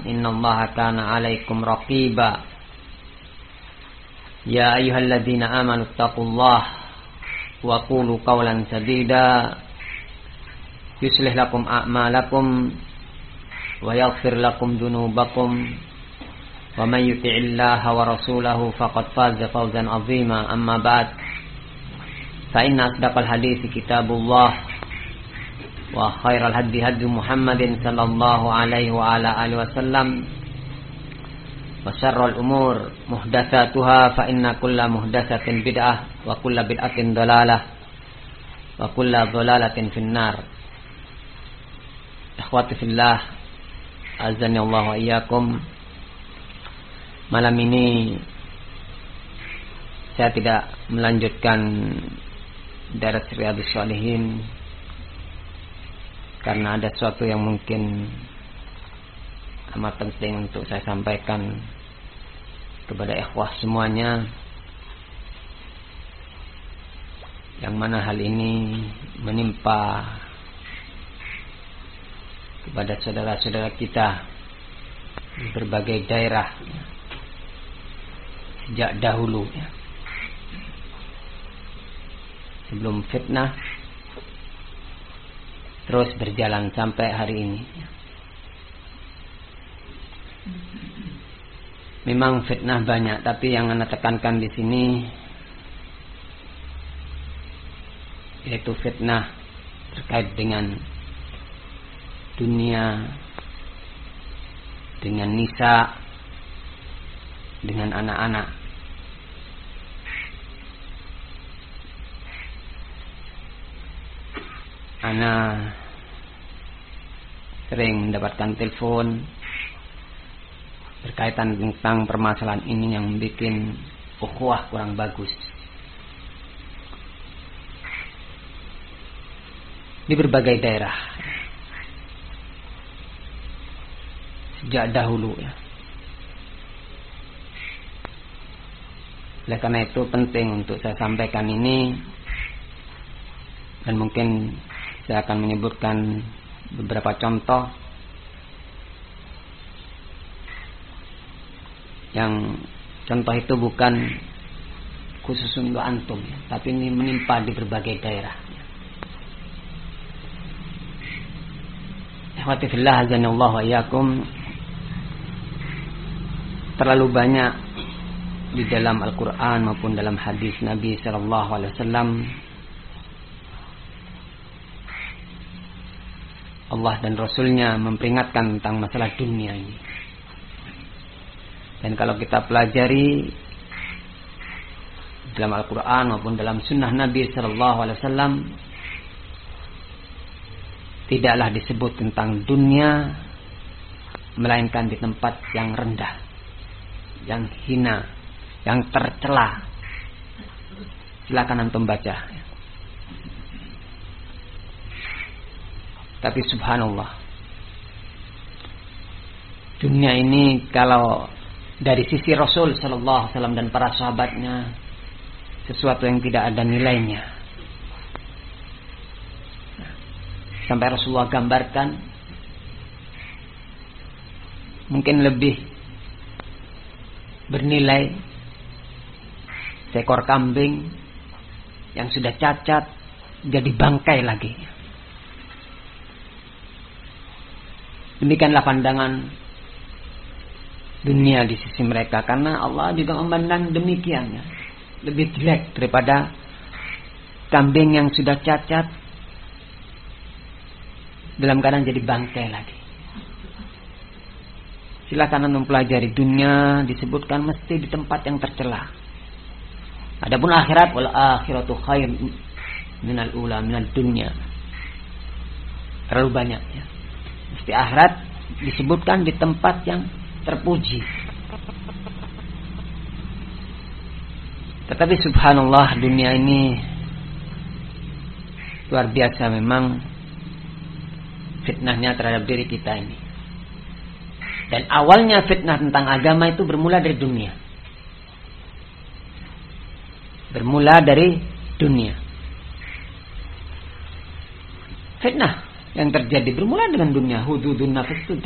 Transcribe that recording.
innallaha kana 'alaikum raqiba. Ya ayyuhalladzina amanu taqullaha wa qulu qawlan sadida yuslih lakum a'malakum wa yaghfir lakum dhunubakum wa may yuti'illaha wa rasulahu faqad faza fawzan 'azima. Amma ba'd, fa inna asdaqal hadithi kitabullah wa khairal hadi hadi Muhammadin sallallahu alaihi wa ala alihi wasallam wa syarrul umur muhdatsatuha fa inna kulla muhdatsatin bid'ah wa kulla bid'atin dhalalah wa kulla dhalalatin finnar. Ikhwati fillah, azani Allah wa iyyakum. Malam ini saya tidak melanjutkan daras Riyadhus Shalihin karena ada sesuatu yang mungkin amat penting untuk saya sampaikan kepada ikhwah semuanya, yang mana hal ini menimpa kepada saudara-saudara kita di berbagai daerah sejak dahulu, sebelum fitnah terus berjalan sampai hari ini. Memang fitnah banyak, tapi yang Anda tekankan di sini yaitu fitnah terkait dengan dunia, dengan nisa, dengan anak-anak. Ana sering mendapatkan telepon berkaitan tentang permasalahan ini yang bikin ukhuwah kurang bagus di berbagai daerah sejak dahulu, ya. Oleh karena itu penting untuk saya sampaikan ini, dan mungkin saya akan menyebutkan beberapa contoh yang contoh itu bukan khusus untuk antum, ya, tapi ini menimpa di berbagai daerah. Ikhwati fillah, azanallahu wa iyyakum. Terlalu banyak di dalam Al-Quran maupun dalam hadis Nabi sallallahu alaihi wasallam Allah dan Rasulnya memperingatkan tentang masalah dunia ini. Dan kalau kita pelajari dalam Al-Quran maupun dalam sunnah Nabi sallallahu alaihi wasallam, tidaklah disebut tentang dunia melainkan di tempat yang rendah, yang hina, yang tercela. Silakan antum baca. Tapi subhanallah, dunia ini kalau dari sisi Rasul sallallahu alaihi wasallam dan para sahabatnya sesuatu yang tidak ada nilainya. Sampai Rasulullah gambarkan mungkin lebih bernilai seekor kambing yang sudah cacat jadi bangkai lagi. Demikianlah pandangan dunia di sisi mereka, karena Allah juga memandang demikian, ya. Lebih jelek daripada kambing yang sudah cacat dalam keadaan jadi bangkai lagi. Silakan anda mempelajari dunia, disebutkan mesti di tempat yang tercela. Adapun akhirat, wal akhiratu khair minal ula minal dunya. Terlalu banyak, ya. Mesti akhirat disebutkan di tempat yang terpuji. Tetapi subhanallah, dunia ini luar biasa memang fitnahnya terhadap diri kita ini. Dan awalnya fitnah tentang agama itu bermula dari dunia. Bermula dari dunia. Fitnah yang terjadi bermula dengan dunia. Hududun nafas itu